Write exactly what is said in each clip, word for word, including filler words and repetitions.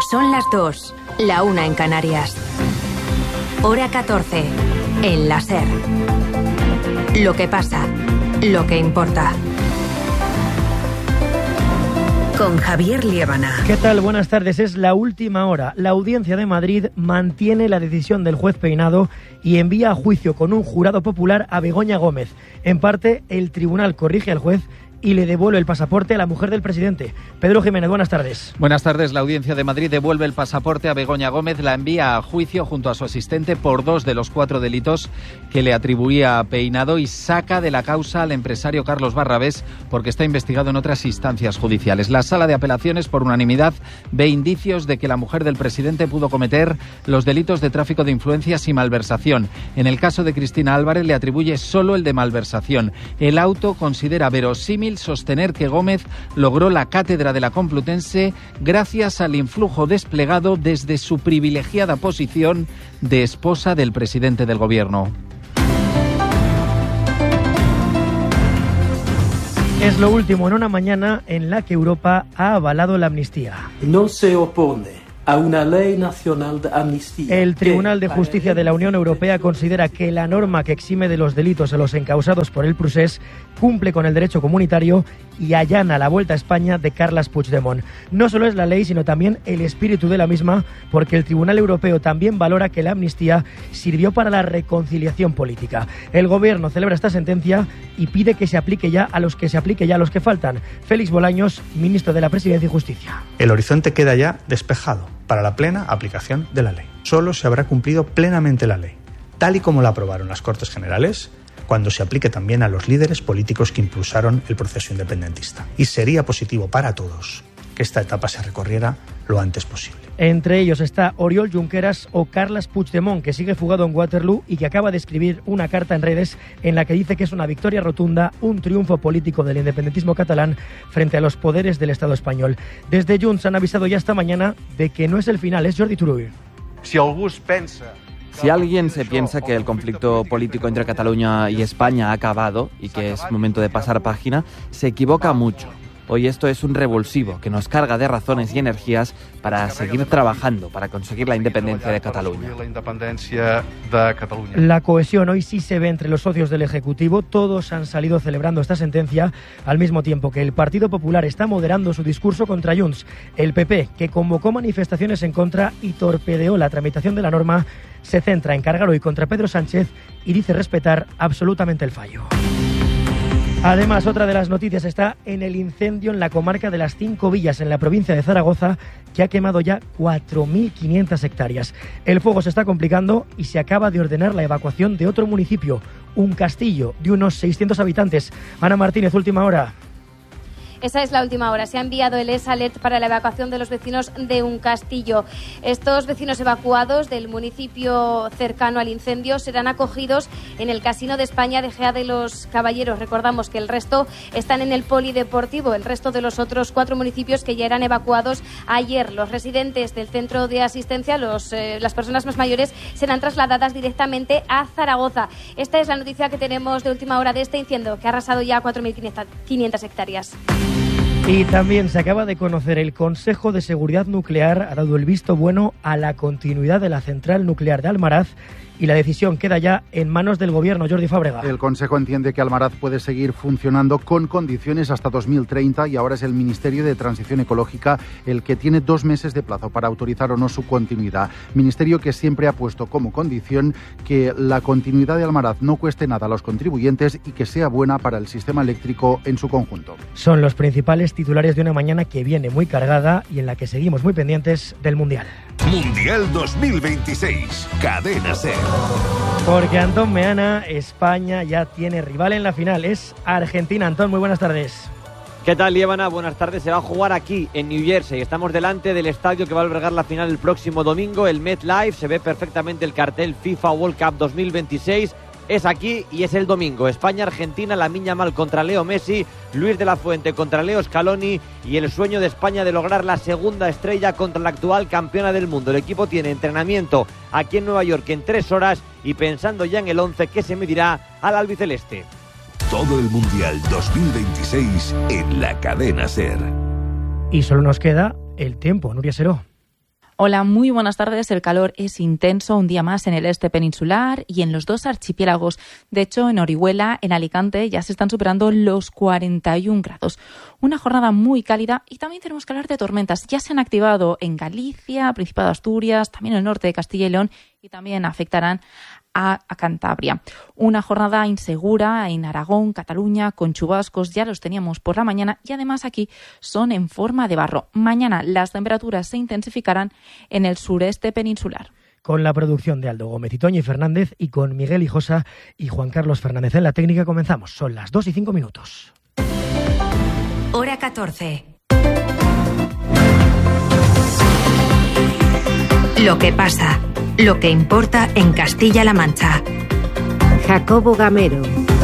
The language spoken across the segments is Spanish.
Son las dos, la una en Canarias. Hora catorce, en la SER. Lo que pasa, lo que importa. Con Javier Liébana. ¿Qué tal? Buenas tardes. Es la última hora. La Audiencia de Madrid mantiene la decisión del juez Peinado y envía a juicio con un jurado popular a Begoña Gómez. En parte, el tribunal corrige al juez y le devuelve el pasaporte a la mujer del presidente. Pedro Jiménez, buenas tardes. Buenas tardes. La Audiencia de Madrid devuelve el pasaporte a Begoña Gómez, la envía a juicio junto a su asistente por dos de los cuatro delitos que le atribuía a Peinado y saca de la causa al empresario Carlos Barrabés porque está investigado en otras instancias judiciales. La Sala de Apelaciones, por unanimidad, ve indicios de que la mujer del presidente pudo cometer los delitos de tráfico de influencias y malversación. En el caso de Cristina Álvarez le atribuye solo el de malversación. El auto considera verosímil sostener que Gómez logró la cátedra de la Complutense gracias al influjo desplegado desde su privilegiada posición de esposa del presidente del gobierno. Es lo último en una mañana en la que Europa ha avalado la amnistía. No se opone a una ley nacional de amnistía. El Tribunal de Justicia de la Unión Europea considera que la norma que exime de los delitos a los encausados por el procés cumple con el derecho comunitario y allana la vuelta a España de Carles Puigdemont. No solo es la ley, sino también el espíritu de la misma, porque el Tribunal Europeo también valora que la amnistía sirvió para la reconciliación política. El Gobierno celebra esta sentencia y pide que se aplique ya a los que se aplique ya a los que faltan. Félix Bolaños, ministro de la Presidencia y Justicia. El horizonte queda ya despejado para la plena aplicación de la ley. Solo se habrá cumplido plenamente la ley, tal y como la aprobaron las Cortes Generales, cuando se aplique también a los líderes políticos que impulsaron el proceso independentista. Y sería positivo para todos que esta etapa se recorriera lo antes posible. Entre ellos está Oriol Junqueras o Carles Puigdemont, que sigue fugado en Waterloo y que acaba de escribir una carta en redes en la que dice que es una victoria rotunda, un triunfo político del independentismo catalán frente a los poderes del Estado español. Desde Junts han avisado ya esta mañana de que no es el final, es Jordi Turull. Si algú es pensa... Si alguien se piensa que el conflicto político entre Cataluña y España ha acabado y que es momento de pasar página, se equivoca mucho. Hoy esto es un revulsivo que nos carga de razones y energías para seguir trabajando para conseguir la independencia de Cataluña. La cohesión hoy sí se ve entre los socios del Ejecutivo. Todos han salido celebrando esta sentencia al mismo tiempo que el Partido Popular está moderando su discurso contra Junts. El P P, que convocó manifestaciones en contra y torpedeó la tramitación de la norma, se centra en cargar hoy contra Pedro Sánchez y dice respetar absolutamente el fallo. Además, otra de las noticias está en el incendio en la comarca de las Cinco Villas, en la provincia de Zaragoza, que ha quemado ya cuatro mil quinientas hectáreas. El fuego se está complicando y se acaba de ordenar la evacuación de otro municipio, un castillo de unos seiscientos habitantes. Ana Martínez, última hora. Esa es la última hora. Se ha enviado el S-Alert para la evacuación de los vecinos de un castillo. Estos vecinos evacuados del municipio cercano al incendio serán acogidos en el Casino de España de Gea de los Caballeros. Recordamos que el resto están en el polideportivo, el resto de los otros cuatro municipios que ya eran evacuados ayer. Los residentes del centro de asistencia, los, eh, las personas más mayores, serán trasladadas directamente a Zaragoza. Esta es la noticia que tenemos de última hora de este incendio, que ha arrasado ya cuatro mil quinientas hectáreas. Y también se acaba de conocer, el Consejo de Seguridad Nuclear ha dado el visto bueno a la continuidad de la central nuclear de Almaraz y la decisión queda ya en manos del Gobierno. Jordi Fábrega. El Consejo entiende que Almaraz puede seguir funcionando con condiciones hasta dos mil treinta y ahora es el Ministerio de Transición Ecológica el que tiene dos meses de plazo para autorizar o no su continuidad. Ministerio que siempre ha puesto como condición que la continuidad de Almaraz no cueste nada a los contribuyentes y que sea buena para el sistema eléctrico en su conjunto. Son los principales titulares de una mañana que viene muy cargada y en la que seguimos muy pendientes del Mundial. Mundial dos mil veintiséis, Cadena SER. Porque Antón Meana, España ya tiene rival en la final, es Argentina. Antón, muy buenas tardes. ¿Qué tal, Liébana? Buenas tardes. Se va a jugar aquí, en New Jersey. Estamos delante del estadio que va a albergar la final el próximo domingo, el MetLife. Se ve perfectamente el cartel FIFA World Cup dos mil veintiséis. Es aquí y es el domingo. España-Argentina, Lamine Yamal contra Leo Messi, Luis de la Fuente contra Leo Scaloni y el sueño de España de lograr la segunda estrella contra la actual campeona del mundo. El equipo tiene entrenamiento aquí en Nueva York en tres horas y pensando ya en el once que se medirá al albiceleste. Todo el Mundial dos mil veintiséis en la Cadena SER. Y solo nos queda el tiempo, Nuria Seró. Hola, muy buenas tardes. El calor es intenso un día más en el este peninsular y en los dos archipiélagos. De hecho, en Orihuela, en Alicante, ya se están superando los cuarenta y un grados. Una jornada muy cálida y también tenemos que hablar de tormentas. Ya se han activado en Galicia, Principado de Asturias, también en el norte de Castilla y León y también afectarán a, a Cantabria. Una jornada insegura en Aragón, Cataluña, con chubascos, ya los teníamos por la mañana y además aquí son en forma de barro. Mañana las temperaturas se intensificarán en el sureste peninsular. Con la producción de Aldo Gómez y Toñi Fernández y con Miguel Hijosa y Juan Carlos Fernández en la técnica comenzamos. Son las dos y cinco minutos. Hora catorce. Lo que pasa, lo que importa en Castilla-La Mancha. Jacobo Gamero.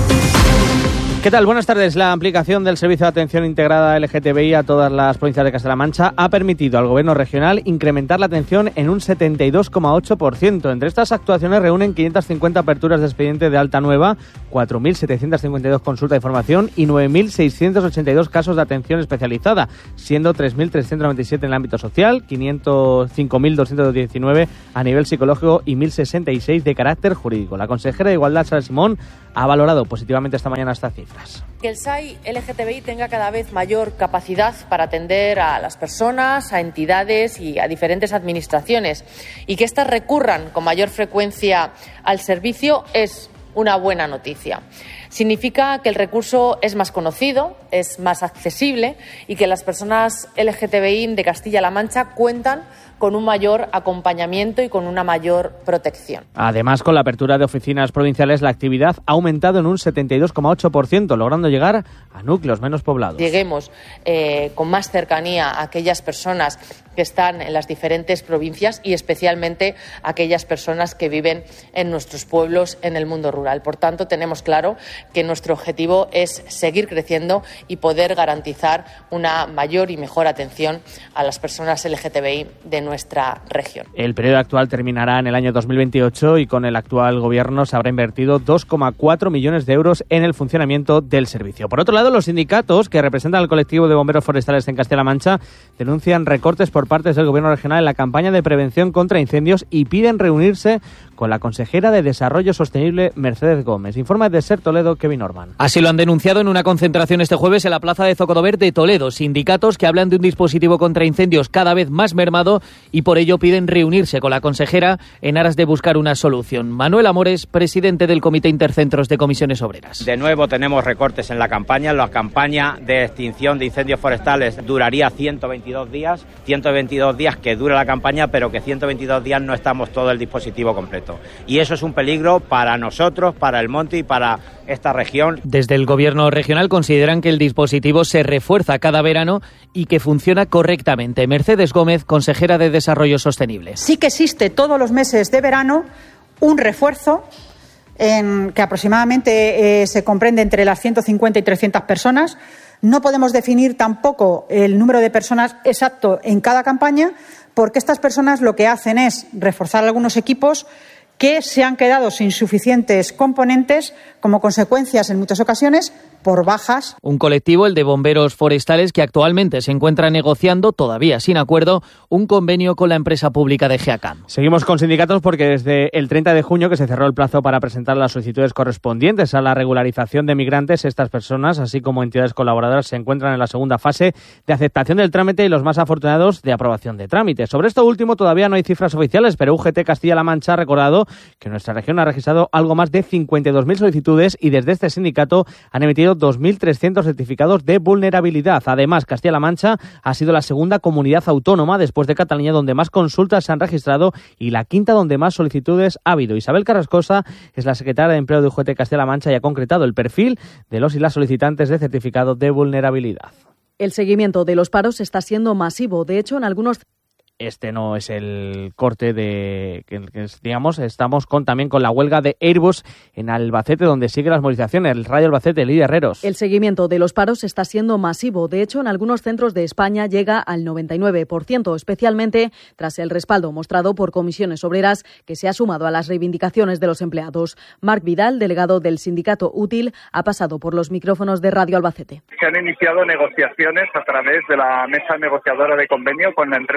¿Qué tal? Buenas tardes. La aplicación del Servicio de Atención Integrada L G T B I a todas las provincias de Castilla-La Mancha ha permitido al Gobierno regional incrementar la atención en un setenta y dos coma ocho por ciento. Entre estas actuaciones reúnen quinientas cincuenta aperturas de expediente de alta nueva, cuatro mil setecientos cincuenta y dos consultas de información y nueve mil seiscientos ochenta y dos casos de atención especializada, siendo tres mil trescientos noventa y siete en el ámbito social, quinientos cinco mil doscientos diecinueve a nivel psicológico y mil sesenta y seis de carácter jurídico. La consejera de Igualdad, Sara Simón, ha valorado positivamente esta mañana esta cifra. Que el S A I L G T B I tenga cada vez mayor capacidad para atender a las personas, a entidades y a diferentes administraciones y que éstas recurran con mayor frecuencia al servicio es una buena noticia. Significa que el recurso es más conocido, es más accesible y que las personas L G T B I de Castilla-La Mancha cuentan con un mayor acompañamiento y con una mayor protección. Además, con la apertura de oficinas provinciales, la actividad ha aumentado en un setenta y dos coma ocho por ciento, logrando llegar a núcleos menos poblados. Lleguemos eh, con más cercanía a aquellas personas que están en las diferentes provincias y especialmente a aquellas personas que viven en nuestros pueblos, en el mundo rural. Por tanto, tenemos claro que nuestro objetivo es seguir creciendo y poder garantizar una mayor y mejor atención a las personas L G T B I de nuestra región. El periodo actual terminará en el año dos mil veintiocho y con el actual gobierno se habrá invertido dos coma cuatro millones de euros en el funcionamiento del servicio. Por otro lado, los sindicatos que representan al colectivo de bomberos forestales en Castilla-La Mancha denuncian recortes por parte del gobierno regional en la campaña de prevención contra incendios y piden reunirse con la consejera de Desarrollo Sostenible, Mercedes Gómez. Informa de Ser Toledo, Kevin Norman. Así lo han denunciado en una concentración este jueves en la plaza de Zocodover de Toledo. Sindicatos que hablan de un dispositivo contra incendios cada vez más mermado y por ello piden reunirse con la consejera en aras de buscar una solución. Manuel Amores, presidente del Comité Intercentros de Comisiones Obreras. De nuevo tenemos recortes en la campaña. La campaña de extinción de incendios forestales duraría ciento veintidós días. ciento veintidós días que dura la campaña, pero que ciento veintidós días no estamos todo el dispositivo completo. Y eso es un peligro para nosotros, para el monte y para esta región. Desde el gobierno regional consideran que el dispositivo se refuerza cada verano y que funciona correctamente. Mercedes Gómez, consejera de Desarrollo Sostenible. Sí que existe todos los meses de verano un refuerzo en que aproximadamente eh, se comprende entre las ciento cincuenta y trescientas personas. No podemos definir tampoco el número de personas exacto en cada campaña porque estas personas lo que hacen es reforzar algunos equipos que se han quedado sin suficientes componentes como consecuencias en muchas ocasiones por bajas. Un colectivo, el de bomberos forestales, que actualmente se encuentra negociando, todavía sin acuerdo, un convenio con la empresa pública de GEACAM. Seguimos con sindicatos porque desde el treinta de junio, que se cerró el plazo para presentar las solicitudes correspondientes a la regularización de migrantes, estas personas, así como entidades colaboradoras, se encuentran en la segunda fase de aceptación del trámite y los más afortunados de aprobación de trámite. Sobre esto último todavía no hay cifras oficiales, pero U G T Castilla-La Mancha ha recordado que nuestra región ha registrado algo más de cincuenta y dos mil solicitudes y desde este sindicato han emitido dos mil trescientos certificados de vulnerabilidad. Además, Castilla-La Mancha ha sido la segunda comunidad autónoma después de Cataluña donde más consultas se han registrado y la quinta donde más solicitudes ha habido. Isabel Carrascosa es la secretaria de Empleo de U G T Castilla-La Mancha y ha concretado el perfil de los y las solicitantes de certificado de vulnerabilidad. El seguimiento de los paros está siendo masivo. De hecho, en algunos Este no es el corte de que, que digamos, estamos con también con la huelga de Airbus en Albacete, donde sigue las movilizaciones. El Rayo Albacete, Lidia Herreros. El seguimiento de los paros está siendo masivo. De hecho, en algunos centros de España llega al noventa y nueve por ciento, especialmente tras el respaldo mostrado por comisiones obreras que se ha sumado a las reivindicaciones de los empleados. Marc Vidal, delegado del sindicato Útil, ha pasado por los micrófonos de Radio Albacete. Se han iniciado negociaciones a través de la mesa negociadora de convenio con la empresa, sin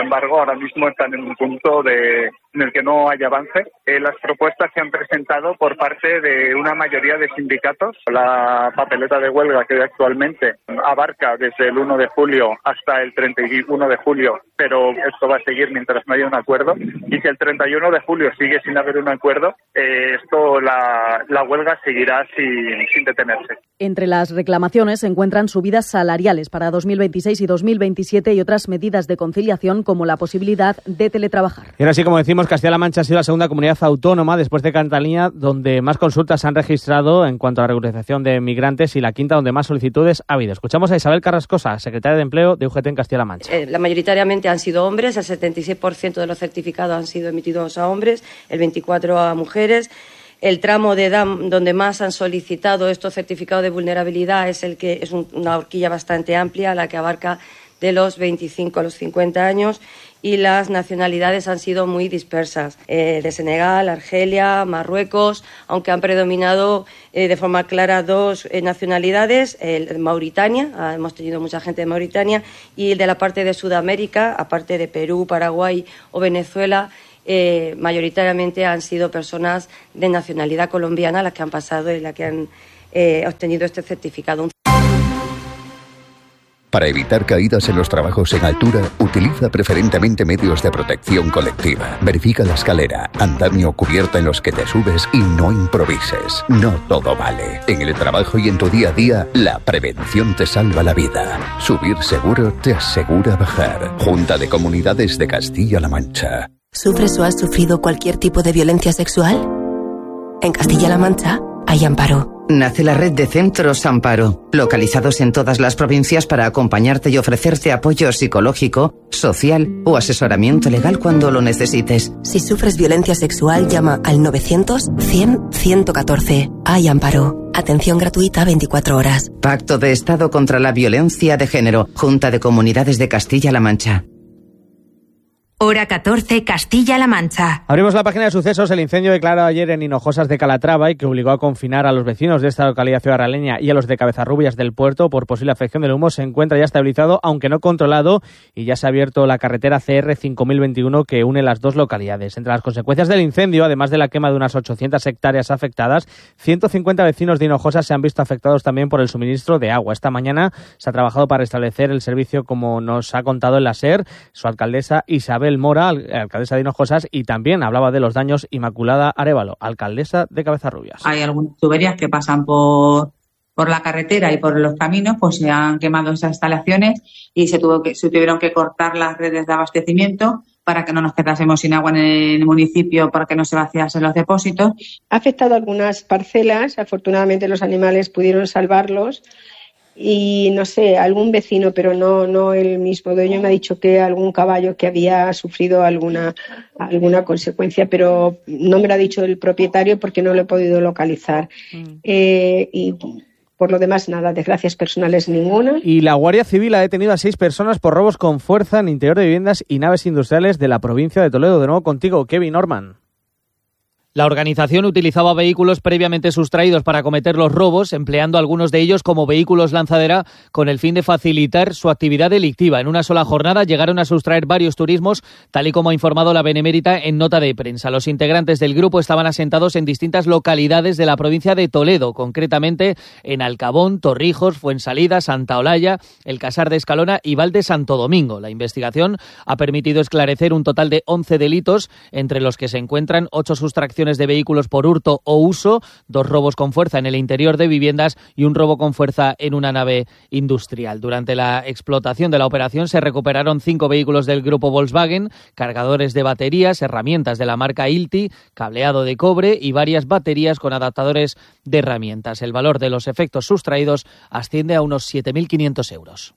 embargo, ahora mismo están en un punto de, en el que no hay avance. Eh, las propuestas se han presentado por parte de una mayoría de sindicatos. La papeleta de huelga que actualmente abarca desde el uno de julio hasta el treinta y uno de julio, pero esto va a seguir mientras no haya un acuerdo. Y si el treinta y uno de julio sigue sin haber un acuerdo, eh, esto la, la huelga seguirá sin, sin detenerse. Entre las reclamaciones se encuentran subidas salariales para dos mil veintiséis y dos mil veintisiete y otras medidas de conciliación como la posibilidad de teletrabajar. Y ahora sí, como decimos, Castilla-La Mancha ha sido la segunda comunidad autónoma después de Cataluña donde más consultas se han registrado en cuanto a la regularización de migrantes y la quinta donde más solicitudes ha habido. Escuchamos a Isabel Carrascosa, secretaria de Empleo de U G T en Castilla-La Mancha. Eh, la mayoritariamente han sido hombres, el setenta y seis por ciento de los certificados han sido emitidos a hombres, el veinticuatro por ciento a mujeres. El tramo de edad donde más han solicitado estos certificados de vulnerabilidad es el que es un, una horquilla bastante amplia, la que abarca de los veinticinco a los cincuenta años, y las nacionalidades han sido muy dispersas, eh, de Senegal, Argelia, Marruecos, aunque han predominado eh, de forma clara dos eh, nacionalidades, el Mauritania, ah, hemos tenido mucha gente de Mauritania, y el de la parte de Sudamérica, aparte de Perú, Paraguay o Venezuela. Eh, mayoritariamente han sido personas de nacionalidad colombiana las que han pasado y las que han eh, obtenido este certificado. Para evitar caídas en los trabajos en altura, utiliza preferentemente medios de protección colectiva. Verifica la escalera, andamio o cubierta en los que te subes y no improvises. No todo vale. En el trabajo y en tu día a día, la prevención te salva la vida. Subir seguro te asegura bajar. Junta de Comunidades de Castilla-La Mancha. ¿Sufres o has sufrido cualquier tipo de violencia sexual? En Castilla-La Mancha hay Amparo. Nace la red de centros Amparo, localizados en todas las provincias para acompañarte y ofrecerte apoyo psicológico, social o asesoramiento legal cuando lo necesites. Si sufres violencia sexual, llama al novecientos, cien, ciento catorce. Hay Amparo. Atención gratuita veinticuatro horas. Pacto de Estado contra la Violencia de Género. Junta de Comunidades de Castilla-La Mancha. Hora catorce, Castilla-La Mancha. Abrimos la página de sucesos. El incendio declarado ayer en Hinojosas de Calatrava y que obligó a confinar a los vecinos de esta localidad ciudadraleña y a los de Cabezarrubias del Puerto por posible afección del humo se encuentra ya estabilizado, aunque no controlado, y ya se ha abierto la carretera C R cinco mil veintiuno que une las dos localidades. Entre las consecuencias del incendio, además de la quema de unas ochocientas hectáreas afectadas, ciento cincuenta vecinos de Hinojosas se han visto afectados también por el suministro de agua. Esta mañana se ha trabajado para restablecer el servicio, como nos ha contado en la SER su alcaldesa Isabel Mora, alcaldesa de Hinojosas, y también hablaba de los daños Inmaculada Arévalo, alcaldesa de Cabezarrubias. Hay algunas tuberías que pasan por, por la carretera y por los caminos, pues se han quemado esas instalaciones y se, tuvo que, se tuvieron que cortar las redes de abastecimiento para que no nos quedásemos sin agua en el municipio, para que no se vaciasen los depósitos. Ha afectado algunas parcelas, afortunadamente los animales pudieron salvarlos. Y no sé, algún vecino, pero no no el mismo dueño, me ha dicho que algún caballo que había sufrido alguna alguna consecuencia, pero no me lo ha dicho el propietario porque no lo he podido localizar. Mm. Eh, y por lo demás, nada, desgracias personales ninguna. Y la Guardia Civil ha detenido a seis personas por robos con fuerza en interior de viviendas y naves industriales de la provincia de Toledo. De nuevo contigo, Kevin Norman. La organización utilizaba vehículos previamente sustraídos para cometer los robos, empleando algunos de ellos como vehículos lanzadera con el fin de facilitar su actividad delictiva. En una sola jornada llegaron a sustraer varios turismos, tal y como ha informado la Benemérita en nota de prensa. Los integrantes del grupo estaban asentados en distintas localidades de la provincia de Toledo, concretamente en Alcabón, Torrijos, Fuensalida, Santa Olalla, El Casar de Escalona y Val de Santo Domingo. La investigación ha permitido esclarecer un total de once delitos, entre los que se encuentran ocho sustracciones de vehículos por hurto o uso, dos robos con fuerza en el interior de viviendas y un robo con fuerza en una nave industrial. Durante la explotación de la operación se recuperaron cinco vehículos del grupo Volkswagen, cargadores de baterías, herramientas de la marca Ilti, cableado de cobre y varias baterías con adaptadores de herramientas. El valor de los efectos sustraídos asciende a unos siete mil quinientos euros.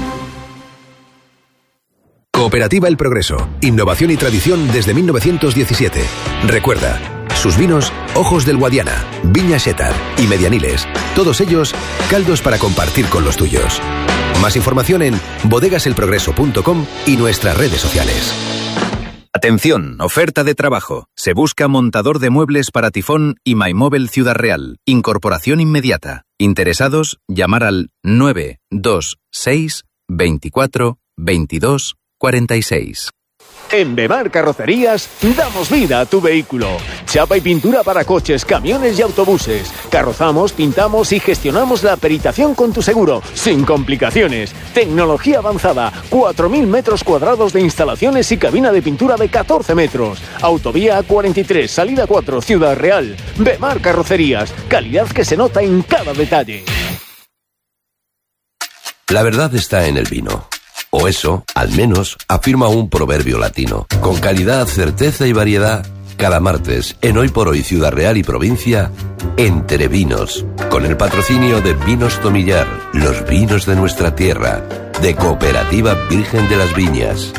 Cooperativa El Progreso. Innovación y tradición desde mil novecientos diecisiete. Recuerda, sus vinos, Ojos del Guadiana, Viña Xétar y Medianiles. Todos ellos, caldos para compartir con los tuyos. Más información en bodegas el progreso punto com y nuestras redes sociales. Atención, oferta de trabajo. Se busca montador de muebles para Tifón y MyMóvil Ciudad Real. Incorporación inmediata. Interesados, llamar al nueve dos seis veinticuatro veintidós cuarenta y seis. En Bemar Carrocerías damos vida a tu vehículo. Chapa y pintura para coches, camiones y autobuses. Carrozamos, pintamos y gestionamos la peritación con tu seguro, sin complicaciones. Tecnología avanzada, cuatro mil metros cuadrados de instalaciones y cabina de pintura de catorce metros. Autovía A cuarenta y tres, salida cuatro, Ciudad Real. Bemar Carrocerías, calidad que se nota en cada detalle. La verdad está en el vino. O eso, al menos, afirma un proverbio latino. Con calidad, certeza y variedad, cada martes, en Hoy por Hoy Ciudad Real y Provincia, Entre Vinos, con el patrocinio de Vinos Tomillar, los vinos de nuestra tierra, de Cooperativa Virgen de las Viñas.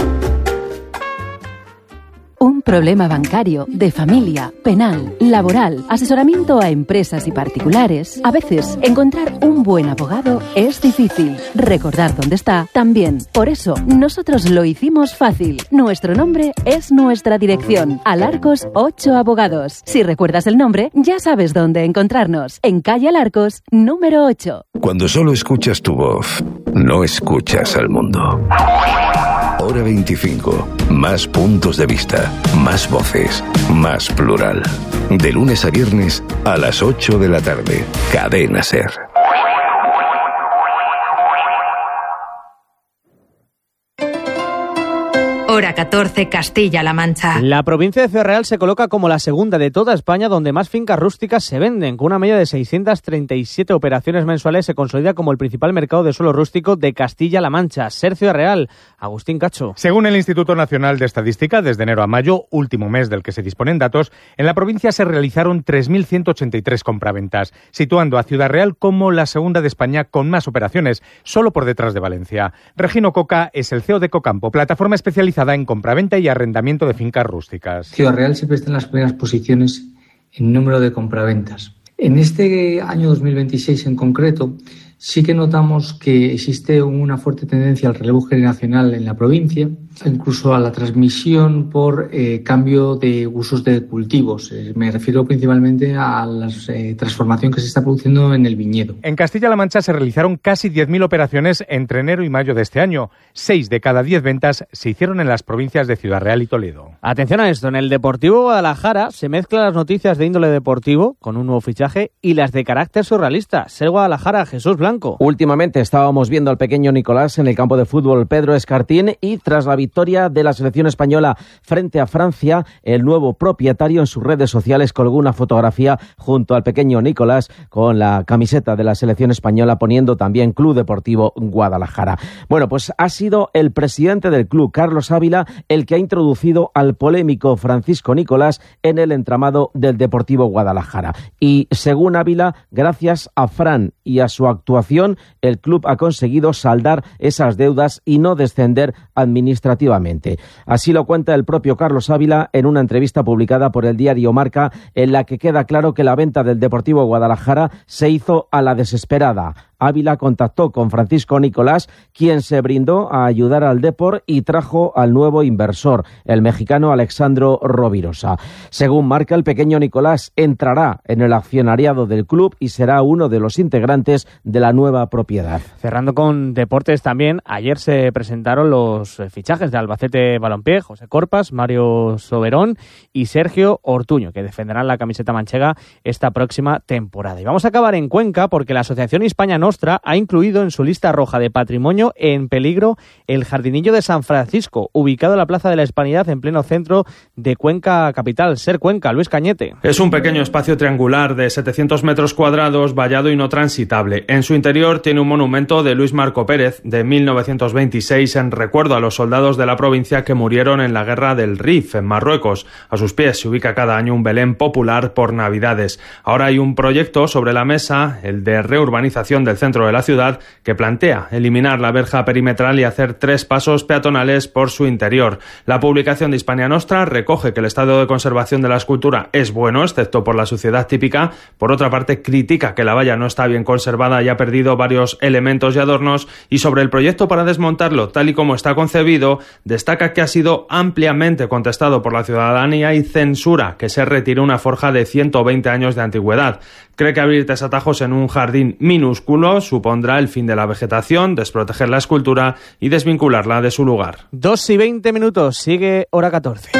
Un problema bancario, de familia, penal, laboral, asesoramiento a empresas y particulares. A veces, encontrar un buen abogado es difícil. Recordar dónde está, también. Por eso, nosotros lo hicimos fácil. Nuestro nombre es nuestra dirección. Alarcos ocho Abogados. Si recuerdas el nombre, ya sabes dónde encontrarnos. En calle Alarcos, número ocho. Cuando solo escuchas tu voz, no escuchas al mundo. Hora veinticinco. Más puntos de vista, más voces, más plural. De lunes a viernes a las ocho de la tarde. Cadena SER. Hora catorce, Castilla-La Mancha. La provincia de Ciudad Real se coloca como la segunda de toda España donde más fincas rústicas se venden. Con una media de seiscientas treinta y siete operaciones mensuales se consolida como el principal mercado de suelo rústico de Castilla-La Mancha. SER Ciudad Real, Agustín Cacho. Según el Instituto Nacional de Estadística, desde enero a mayo, último mes del que se disponen datos, en la provincia se realizaron tres mil ciento ochenta y tres compraventas, situando a Ciudad Real como la segunda de España con más operaciones, solo por detrás de Valencia. Regino Coca es el C E O de Cocampo, plataforma especializada en compraventa y arrendamiento de fincas rústicas. Ciudad Real siempre está en las primeras posiciones en número de compraventas. En este año dos mil veintiséis en concreto, sí que notamos que existe una fuerte tendencia al relevo generacional en la provincia, incluso a la transmisión por eh, cambio de usos de cultivos. Eh, me refiero principalmente a la eh, transformación que se está produciendo en el viñedo. En Castilla-La Mancha se realizaron casi diez mil operaciones entre enero y mayo de este año. Seis de cada diez ventas se hicieron en las provincias de Ciudad Real y Toledo. Atención a esto, en el Deportivo Guadalajara se mezclan las noticias de índole deportivo con un nuevo fichaje y las de carácter surrealista. SER Guadalajara, Jesús Blanco. Últimamente estábamos viendo al pequeño Nicolás en el campo de fútbol Pedro Escartín y tras la victoria de la selección española frente a Francia, el nuevo propietario en sus redes sociales colgó una fotografía junto al pequeño Nicolás con la camiseta de la selección española poniendo también Club Deportivo Guadalajara. Bueno, pues ha sido el presidente del club, Carlos Ávila, el que ha introducido al polémico Francisco Nicolás en el entramado del Deportivo Guadalajara. Y según Ávila, gracias a Fran y a su actuación, el club ha conseguido saldar esas deudas y no descender administrativamente. Así lo cuenta el propio Carlos Ávila en una entrevista publicada por el diario Marca, en la que queda claro que la venta del Deportivo Guadalajara se hizo a la desesperada. Ávila contactó con Francisco Nicolás, quien se brindó a ayudar al Depor y trajo al nuevo inversor, el mexicano Alexandro Rovirosa. Según Marca, el pequeño Nicolás entrará en el accionariado del club y será uno de los integrantes de la nueva propiedad. Cerrando con deportes también, ayer se presentaron los fichajes de Albacete Balompié, José Corpas, Mario Soberón y Sergio Ortuño, que defenderán la camiseta manchega esta próxima temporada. Y vamos a acabar en Cuenca porque la Asociación Hispania Nostra ha incluido en su lista roja de patrimonio en peligro el Jardinillo de San Francisco, ubicado en la Plaza de la Hispanidad en pleno centro de Cuenca capital. SER Cuenca, Luis Cañete. Es un pequeño espacio triangular de setecientos metros cuadrados, vallado y no transitable. En su interior tiene un monumento de Luis Marco Pérez de mil novecientos veintiséis en recuerdo a los soldados de la provincia que murieron en la guerra del Rif en Marruecos. A sus pies se ubica cada año un Belén popular por Navidades. Ahora hay un proyecto sobre la mesa, el de reurbanización del centro de la ciudad, que plantea eliminar la verja perimetral y hacer tres pasos peatonales por su interior. La publicación de Hispania Nostra recoge que el estado de conservación de la escultura es bueno, excepto por la suciedad típica. Por otra parte, critica que la valla no está bien conservada y ha perdido varios elementos y adornos, y sobre el proyecto para desmontarlo tal y como está concebido, destaca que ha sido ampliamente contestado por la ciudadanía y censura que se retire una forja de ciento veinte años de antigüedad. Cree que abrir tres atajos en un jardín minúsculo supondrá el fin de la vegetación, desproteger la escultura y desvincularla de su lugar. Dos y veinte minutos, sigue Hora catorce.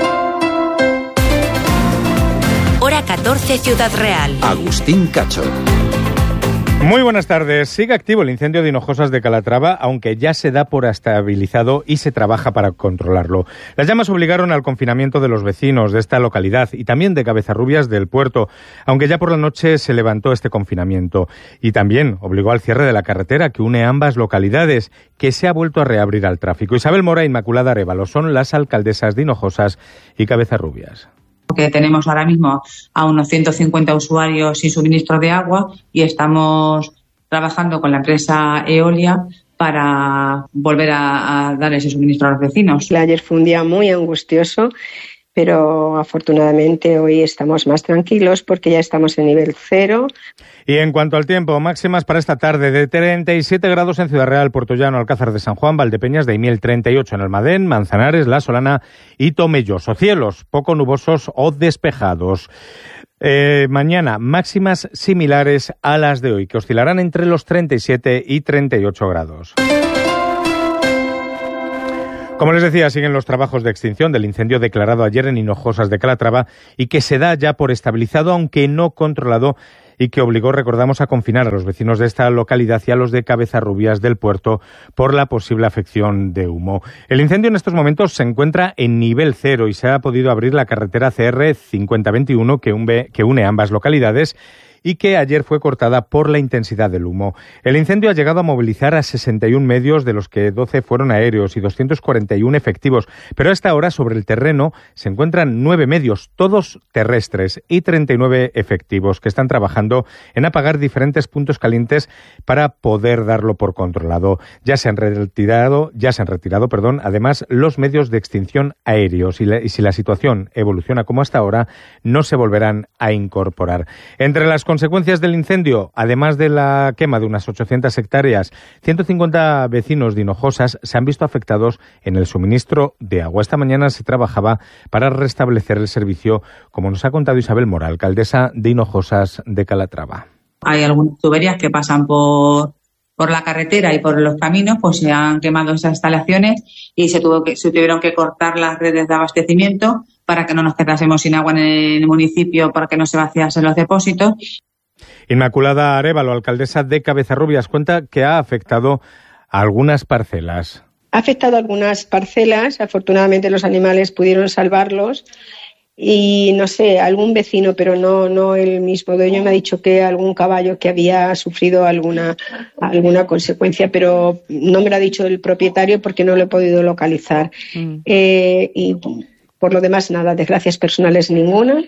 Hora catorce, Ciudad Real. Agustín Cacho. Muy buenas tardes. Sigue activo el incendio de Hinojosas de Calatrava, aunque ya se da por estabilizado y se trabaja para controlarlo. Las llamas obligaron al confinamiento de los vecinos de esta localidad y también de Cabezarrubias del Puerto, aunque ya por la noche se levantó este confinamiento. Y también obligó al cierre de la carretera que une ambas localidades, que se ha vuelto a reabrir al tráfico. Isabel Mora e Inmaculada Arévalo son las alcaldesas de Hinojosas y Cabezarrubias. Que tenemos ahora mismo a unos ciento cincuenta usuarios sin suministro de agua y estamos trabajando con la empresa Eolia para volver a, a dar ese suministro a los vecinos. Ayer fue un día muy angustioso, pero afortunadamente hoy estamos más tranquilos porque ya estamos en nivel cero. Y en cuanto al tiempo, máximas para esta tarde de treinta y siete grados en Ciudad Real, Puertollano, Alcázar de San Juan, Valdepeñas, Daimiel, treinta y ocho en Almadén, Manzanares, La Solana y Tomelloso. Cielos poco nubosos o despejados. Eh, mañana máximas similares a las de hoy, que oscilarán entre los treinta y siete y treinta y ocho grados. Como les decía, siguen los trabajos de extinción del incendio declarado ayer en Hinojosas de Calatrava y que se da ya por estabilizado, aunque no controlado, y que obligó, recordamos, a confinar a los vecinos de esta localidad y a los de Cabezarrubias del Puerto por la posible afección de humo. El incendio en estos momentos se encuentra en nivel cero y se ha podido abrir la carretera C R cincuenta veintiuno que une ambas localidades y que ayer fue cortada por la intensidad del humo. El incendio ha llegado a movilizar a sesenta y uno medios, de los que doce fueron aéreos y doscientos cuarenta y uno efectivos, pero a esta hora sobre el terreno se encuentran nueve medios, todos terrestres, y treinta y nueve efectivos que están trabajando en apagar diferentes puntos calientes para poder darlo por controlado. Ya se han retirado, ya se han retirado, perdón, además los medios de extinción aéreos y, la, y si la situación evoluciona como hasta ahora, no se volverán a incorporar. Entre las consecuencias del incendio, además de la quema de unas ochocientas hectáreas, ciento cincuenta vecinos de Hinojosas se han visto afectados en el suministro de agua. Esta mañana se trabajaba para restablecer el servicio, como nos ha contado Isabel Mora, alcaldesa de Hinojosas de Calatrava. Hay algunas tuberías que pasan por, por la carretera y por los caminos, pues se han quemado esas instalaciones y se, tuvo que, se tuvieron que cortar las redes de abastecimiento para que no nos quedásemos sin agua en el municipio, para que no se vaciasen los depósitos. Inmaculada Arévalo, alcaldesa de Cabezarrubias, cuenta que ha afectado a algunas parcelas. Ha afectado a algunas parcelas, afortunadamente los animales pudieron salvarlos y no sé, algún vecino, pero no, no el mismo dueño, me ha dicho que algún caballo que había sufrido alguna, alguna consecuencia, pero no me lo ha dicho el propietario porque no lo he podido localizar. Mm. Eh, y por lo demás, nada, desgracias personales ninguna.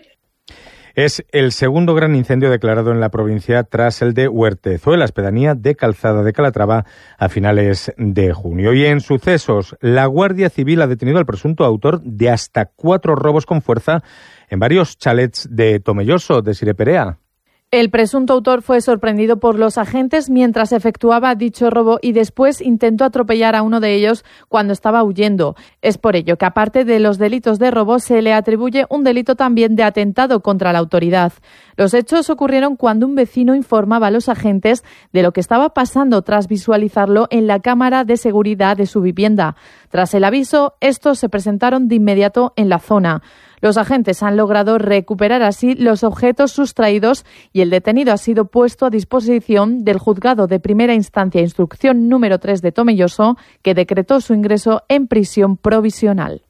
Es el segundo gran incendio declarado en la provincia tras el de Huertezuelas, pedanía de Calzada de Calatrava, a finales de junio. Y en sucesos, la Guardia Civil ha detenido al presunto autor de hasta cuatro robos con fuerza en varios chalets de Tomelloso, de Sireperea. El presunto autor fue sorprendido por los agentes mientras efectuaba dicho robo y después intentó atropellar a uno de ellos cuando estaba huyendo. Es por ello que, aparte de los delitos de robo, se le atribuye un delito también de atentado contra la autoridad. Los hechos ocurrieron cuando un vecino informaba a los agentes de lo que estaba pasando tras visualizarlo en la cámara de seguridad de su vivienda. Tras el aviso, estos se presentaron de inmediato en la zona. Los agentes han logrado recuperar así los objetos sustraídos y el detenido ha sido puesto a disposición del juzgado de primera instancia instrucción número tres de Tomelloso, que decretó su ingreso en prisión provisional.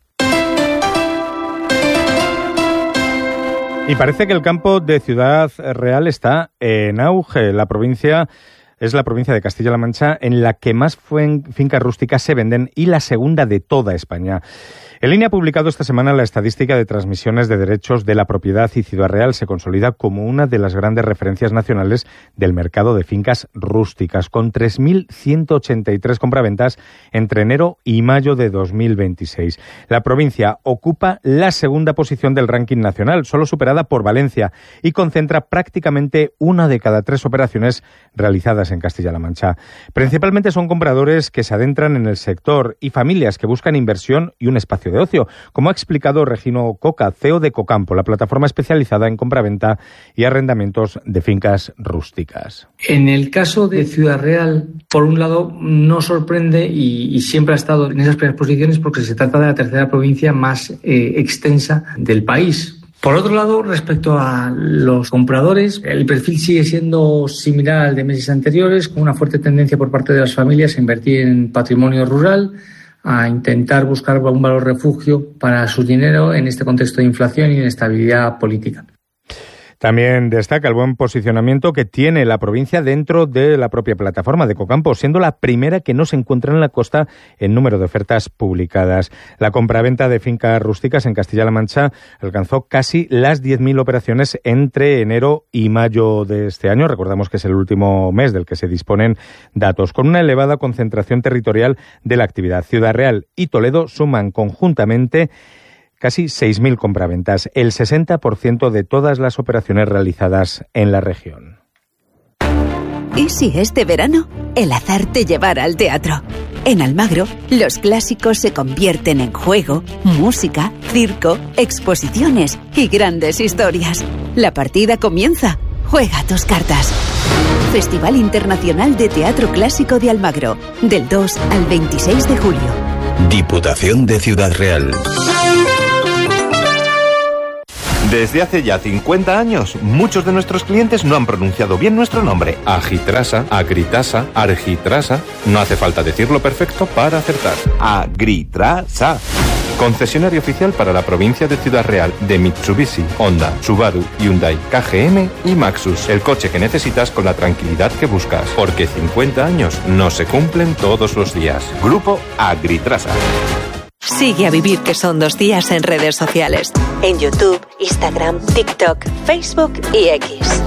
Y parece que el campo de Ciudad Real está en auge. La provincia es la provincia de Castilla-La Mancha en la que más fincas rústicas se venden y la segunda de toda España. El I N E ha publicado esta semana la estadística de transmisiones de derechos de la propiedad y Ciudad Real se consolida como una de las grandes referencias nacionales del mercado de fincas rústicas, con tres mil ciento ochenta y tres compraventas entre enero y mayo de dos mil veintiséis. La provincia ocupa la segunda posición del ranking nacional, solo superada por Valencia, y concentra prácticamente una de cada tres operaciones realizadas Rústicas en Castilla-La Mancha. Principalmente son compradores que se adentran en el sector y familias que buscan inversión y un espacio de ocio, como ha explicado Regino Coca, C E O de Cocampo, la plataforma especializada en compraventa y arrendamientos de fincas rústicas. En el caso de Ciudad Real, por un lado, no sorprende y, y siempre ha estado en esas primeras posiciones porque se trata de la tercera provincia más eh, extensa del país. Por otro lado, respecto a los compradores, el perfil sigue siendo similar al de meses anteriores, con una fuerte tendencia por parte de las familias a invertir en patrimonio rural, a intentar buscar un valor refugio para su dinero en este contexto de inflación y inestabilidad política. También destaca el buen posicionamiento que tiene la provincia dentro de la propia plataforma de Cocampo, siendo la primera que no se encuentra en la costa en número de ofertas publicadas. La compraventa de fincas rústicas en Castilla-La Mancha alcanzó casi las diez mil operaciones entre enero y mayo de este año. Recordamos que es el último mes del que se disponen datos, con una elevada concentración territorial de la actividad. Ciudad Real y Toledo suman conjuntamente casi seis mil compraventas, el sesenta por ciento de todas las operaciones realizadas en la región. ¿Y si este verano el azar te llevara al teatro? En Almagro, los clásicos se convierten en juego, música, circo, exposiciones y grandes historias. La partida comienza. Juega tus cartas. Festival Internacional de Teatro Clásico de Almagro, del dos al veintiséis de julio. Diputación de Ciudad Real. Desde hace ya cincuenta años, muchos de nuestros clientes no han pronunciado bien nuestro nombre. Agitrasa, Agritasa, Argitrasa. No hace falta decirlo perfecto para acertar. Agritrasa. Concesionario oficial para la provincia de Ciudad Real de Mitsubishi, Honda, Subaru, Hyundai, K G M y Maxus. El coche que necesitas con la tranquilidad que buscas. Porque cincuenta años no se cumplen todos los días. Grupo Agritrasa. Sigue a Vivir que son dos días en redes sociales. En YouTube, Instagram, TikTok, Facebook y X.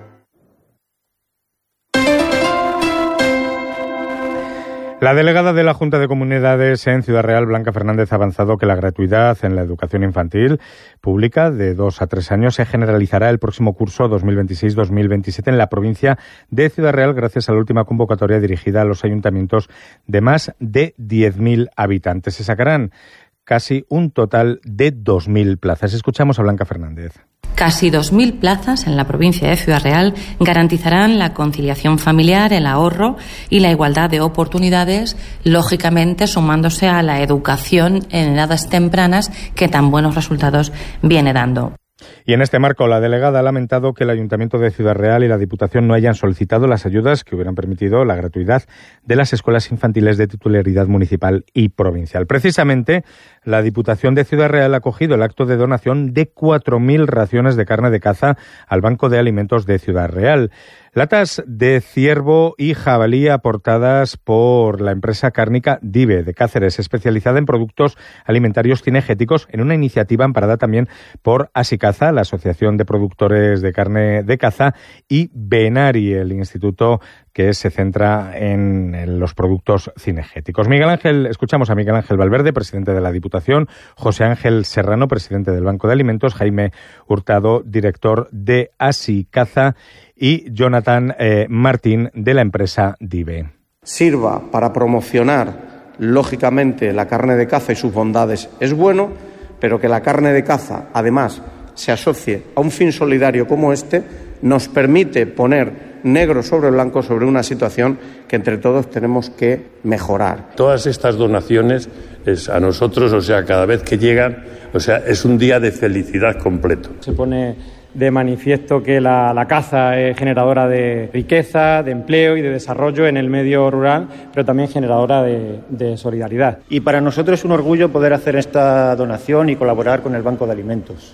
La delegada de la Junta de Comunidades en Ciudad Real, Blanca Fernández, ha avanzado que la gratuidad en la educación infantil pública de dos a tres años se generalizará el próximo curso dos mil veintiséis dos mil veintisiete en la provincia de Ciudad Real gracias a la última convocatoria dirigida a los ayuntamientos de más de diez mil habitantes. Se sacarán casi un total de dos mil plazas. Escuchamos a Blanca Fernández. Casi dos mil plazas en la provincia de Ciudad Real garantizarán la conciliación familiar, el ahorro y la igualdad de oportunidades, lógicamente sumándose a la educación en edades tempranas que tan buenos resultados viene dando. Y en este marco, la delegada ha lamentado que el Ayuntamiento de Ciudad Real y la Diputación no hayan solicitado las ayudas que hubieran permitido la gratuidad de las escuelas infantiles de titularidad municipal y provincial. Precisamente, la Diputación de Ciudad Real ha acogido el acto de donación de cuatro mil raciones de carne de caza al Banco de Alimentos de Ciudad Real. Latas de ciervo y jabalí aportadas por la empresa cárnica Dive de Cáceres, especializada en productos alimentarios cinegéticos, en una iniciativa amparada también por Asicaza, la Asociación de Productores de Carne de Caza, y Benari, el instituto que se centra en, en los productos cinegéticos. Miguel Ángel, escuchamos a Miguel Ángel Valverde, presidente de la Diputación, José Ángel Serrano, presidente del Banco de Alimentos, Jaime Hurtado, director de Asicaza, y Jonathan eh, Martín, de la empresa Dive. Sirva para promocionar, lógicamente, la carne de caza y sus bondades es bueno, pero que la carne de caza, además, se asocie a un fin solidario como este, nos permite poner negro sobre blanco sobre una situación que entre todos tenemos que mejorar. Todas estas donaciones es a nosotros, o sea, cada vez que llegan, o sea, es un día de felicidad completo. Se pone de manifiesto que la, la caza es generadora de riqueza, de empleo y de desarrollo en el medio rural, pero también generadora de, de solidaridad. Y para nosotros es un orgullo poder hacer esta donación y colaborar con el Banco de Alimentos.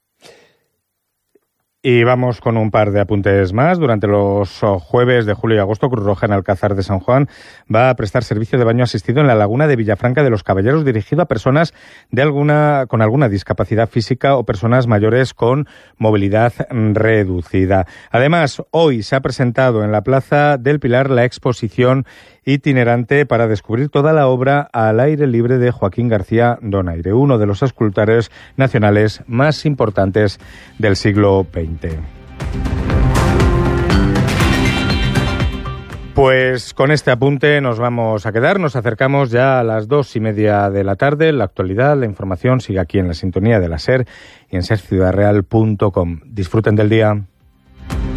Y vamos con un par de apuntes más. Durante los jueves de julio y agosto, Cruz Roja en Alcázar de San Juan va a prestar servicio de baño asistido en la laguna de Villafranca de los Caballeros, dirigido a personas de alguna con alguna discapacidad física o personas mayores con movilidad reducida. Además, hoy se ha presentado en la Plaza del Pilar la exposición itinerante para descubrir toda la obra al aire libre de Joaquín García Donaire, uno de los escultores nacionales más importantes del siglo veinte. Pues con este apunte nos vamos a quedar, nos acercamos ya a las dos y media de la tarde. La actualidad, la información sigue aquí en la sintonía de la SER y en ser ciudad real punto com. Disfruten del día.